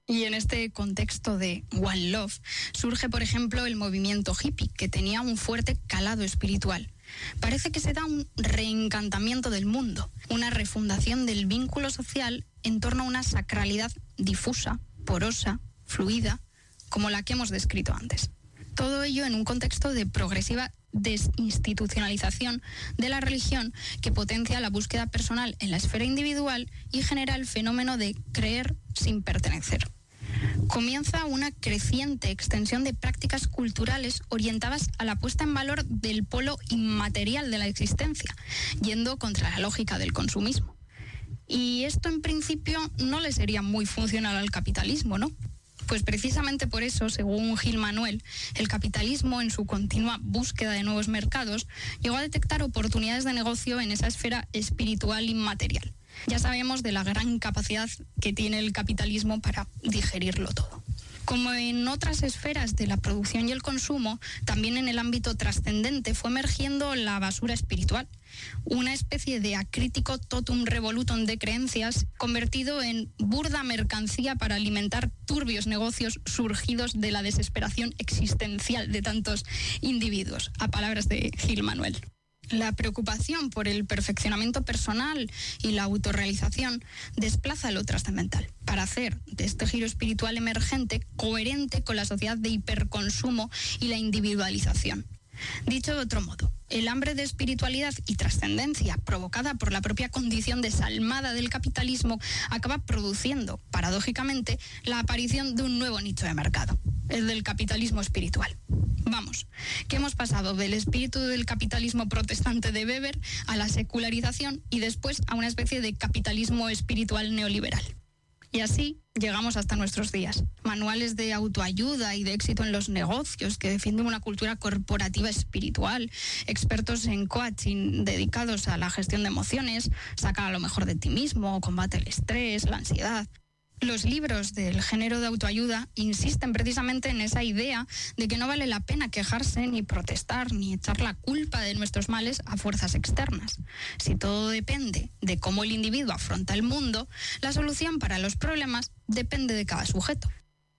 Y en este contexto de One Love surge, por ejemplo, el movimiento hippie, que tenía un fuerte calado espiritual. Parece que se da un reencantamiento del mundo, una refundación del vínculo social en torno a una sacralidad difusa, porosa, fluida, como la que hemos descrito antes. Todo ello en un contexto de progresiva desinstitucionalización de la religión que potencia la búsqueda personal en la esfera individual y genera el fenómeno de creer sin pertenecer. Comienza una creciente extensión de prácticas culturales orientadas a la puesta en valor del polo inmaterial de la existencia, yendo contra la lógica del consumismo. Y esto en principio no le sería muy funcional al capitalismo, ¿no? Pues precisamente por eso, según Gil Manuel, el capitalismo, en su continua búsqueda de nuevos mercados, llegó a detectar oportunidades de negocio en esa esfera espiritual inmaterial. Ya sabemos de la gran capacidad que tiene el capitalismo para digerirlo todo. Como en otras esferas de la producción y el consumo, también en el ámbito trascendente fue emergiendo la basura espiritual, una especie de acrítico totum revolutum de creencias convertido en burda mercancía para alimentar turbios negocios surgidos de la desesperación existencial de tantos individuos, a palabras de Gil Manuel. La preocupación por el perfeccionamiento personal y la autorrealización desplaza lo trascendental para hacer de este giro espiritual emergente coherente con la sociedad de hiperconsumo y la individualización. Dicho de otro modo, el hambre de espiritualidad y trascendencia provocada por la propia condición desalmada del capitalismo acaba produciendo, paradójicamente, la aparición de un nuevo nicho de mercado, el del capitalismo espiritual. Vamos, que hemos pasado del espíritu del capitalismo protestante de Weber a la secularización y después a una especie de capitalismo espiritual neoliberal. Y así llegamos hasta nuestros días. Manuales de autoayuda y de éxito en los negocios que defienden una cultura corporativa espiritual, expertos en coaching dedicados a la gestión de emociones, sacar a lo mejor de ti mismo, combate el estrés, la ansiedad. Los libros del género de autoayuda insisten precisamente en esa idea de que no vale la pena quejarse, ni protestar, ni echar la culpa de nuestros males a fuerzas externas. Si todo depende de cómo el individuo afronta el mundo, la solución para los problemas depende de cada sujeto.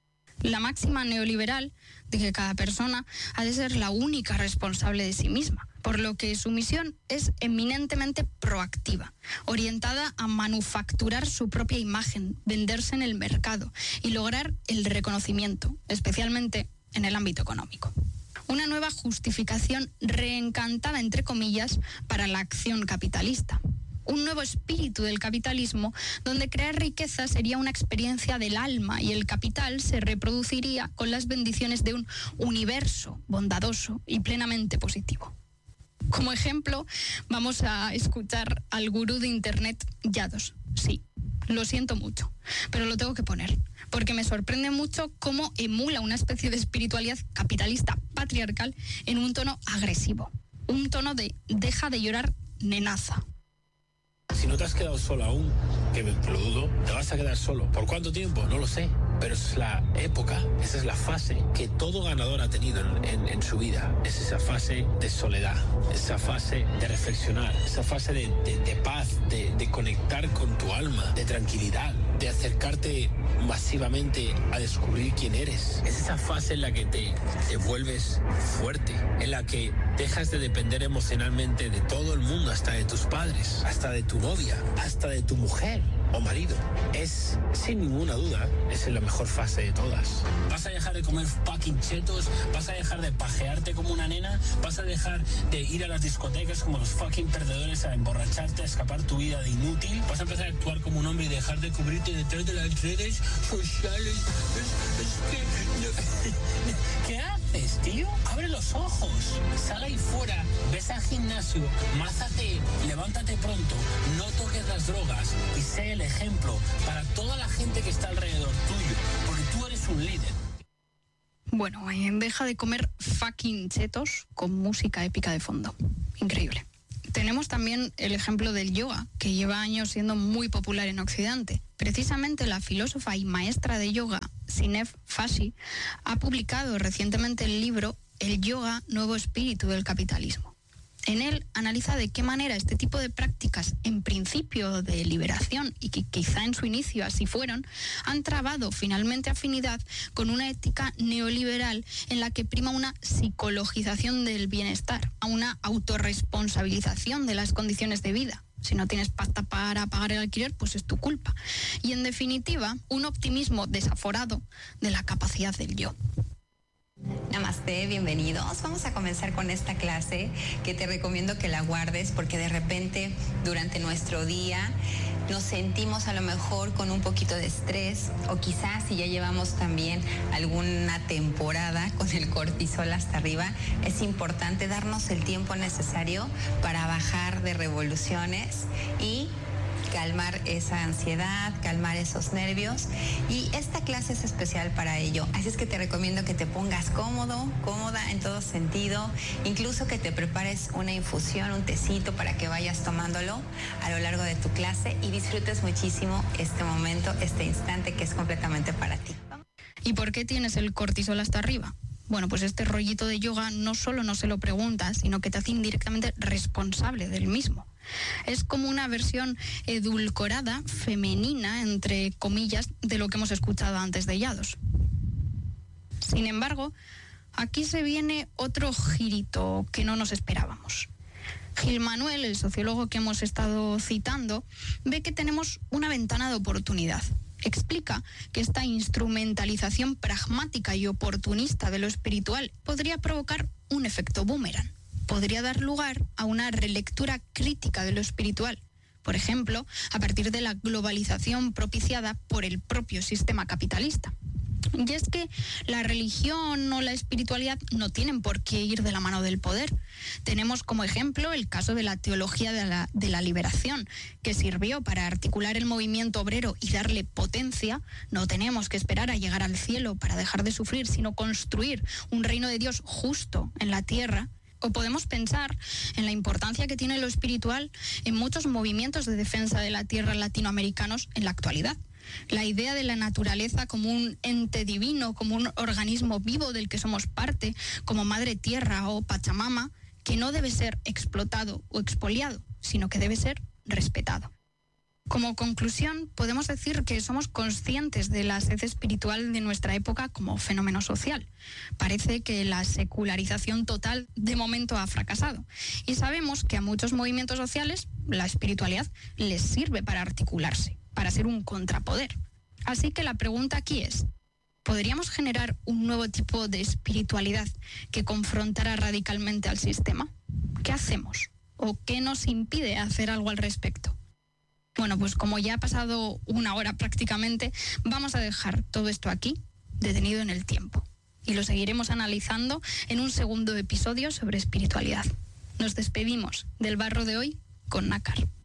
La máxima neoliberal de que cada persona ha de ser la única responsable de sí misma, por lo que su misión es eminentemente proactiva, orientada a manufacturar su propia imagen, venderse en el mercado y lograr el reconocimiento, especialmente en el ámbito económico. Una nueva justificación reencantada, entre comillas, para la acción capitalista. Un nuevo espíritu del capitalismo donde crear riqueza sería una experiencia del alma y el capital se reproduciría con las bendiciones de un universo bondadoso y plenamente positivo. Como ejemplo, vamos a escuchar al gurú de internet Yados. Sí, lo siento mucho, pero lo tengo que poner, porque me sorprende mucho cómo emula una especie de espiritualidad capitalista patriarcal en un tono agresivo, un tono de deja de llorar, nenaza. Si no te has quedado solo aún, que lo dudo, te vas a quedar solo. ¿Por cuánto tiempo? No lo sé. Pero esa es la época, esa es la fase que todo ganador ha tenido en su vida. Es esa fase de soledad, esa fase de reflexionar, esa fase de paz, de conectar con tu alma, de tranquilidad, de acercarte masivamente a descubrir quién eres. Es esa fase en la que te vuelves fuerte, en la que dejas de depender emocionalmente de todo el mundo, hasta de tus padres, hasta de tu novia, hasta de tu mujer o marido. Es, sin ninguna duda, es la mejor fase de todas. Vas a dejar de comer fucking chetos, vas a dejar de pajearte como una nena, vas a dejar de ir a las discotecas como los fucking perdedores a emborracharte, a escapar tu vida de inútil, vas a empezar a actuar como un hombre y dejar de cubrirte detrás de las redes sociales. ¿Qué haces, tío? Abre los ojos, sal ahí fuera, ves al gimnasio, mázate, levántate pronto, no toques las drogas y sé el ejemplo para toda la gente que está alrededor tuyo, porque tú eres un líder. Bueno, deja de comer fucking chetos con música épica de fondo. Increíble. Tenemos también el ejemplo del yoga, que lleva años siendo muy popular en Occidente. Precisamente la filósofa y maestra de yoga, Sinef Fashi, ha publicado recientemente el libro El yoga, nuevo espíritu del capitalismo. En él analiza de qué manera este tipo de prácticas, en principio de liberación y que quizá en su inicio así fueron, han trabado finalmente afinidad con una ética neoliberal en la que prima una psicologización del bienestar, una autorresponsabilización de las condiciones de vida. Si no tienes pasta para pagar el alquiler, pues es tu culpa. Y en definitiva, un optimismo desaforado de la capacidad del yo. Namaste, bienvenidos. Vamos a comenzar con esta clase que te recomiendo que la guardes porque de repente durante nuestro día nos sentimos a lo mejor con un poquito de estrés o quizás si ya llevamos también alguna temporada con el cortisol hasta arriba, es importante darnos el tiempo necesario para bajar de revoluciones y calmar esa ansiedad, calmar esos nervios, y esta clase es especial para ello. Así es que te recomiendo que te pongas cómodo, cómoda en todo sentido, incluso que te prepares una infusión, un tecito para que vayas tomándolo a lo largo de tu clase y disfrutes muchísimo este momento, este instante que es completamente para ti. ¿Y por qué tienes el cortisol hasta arriba? Bueno, pues este rollito de yoga no solo no se lo preguntas, sino que te hace indirectamente responsable del mismo. Es como una versión edulcorada, femenina, entre comillas, de lo que hemos escuchado antes de Yados. Sin embargo, aquí se viene otro girito que no nos esperábamos. Gil Manuel, el sociólogo que hemos estado citando, ve que tenemos una ventana de oportunidad. Explica que esta instrumentalización pragmática y oportunista de lo espiritual podría provocar un efecto boomerang. Podría dar lugar a una relectura crítica de lo espiritual, por ejemplo, a partir de la globalización propiciada por el propio sistema capitalista. Y es que la religión o la espiritualidad no tienen por qué ir de la mano del poder. Tenemos como ejemplo el caso de la teología de la liberación, que sirvió para articular el movimiento obrero y darle potencia. No tenemos que esperar a llegar al cielo para dejar de sufrir, sino construir un reino de Dios justo en la tierra. O podemos pensar en la importancia que tiene lo espiritual en muchos movimientos de defensa de la tierra latinoamericanos en la actualidad. La idea de la naturaleza como un ente divino, como un organismo vivo del que somos parte, como madre tierra o Pachamama, que no debe ser explotado o expoliado, sino que debe ser respetado. Como conclusión, podemos decir que somos conscientes de la sed espiritual de nuestra época como fenómeno social. Parece que la secularización total de momento ha fracasado. Y sabemos que a muchos movimientos sociales la espiritualidad les sirve para articularse, para ser un contrapoder. Así que la pregunta aquí es, ¿podríamos generar un nuevo tipo de espiritualidad que confrontara radicalmente al sistema? ¿Qué hacemos? ¿O qué nos impide hacer algo al respecto? Bueno, pues como ya ha pasado una hora prácticamente, vamos a dejar todo esto aquí, detenido en el tiempo. Y lo seguiremos analizando en un segundo episodio sobre espiritualidad. Nos despedimos del barro de hoy con nácar.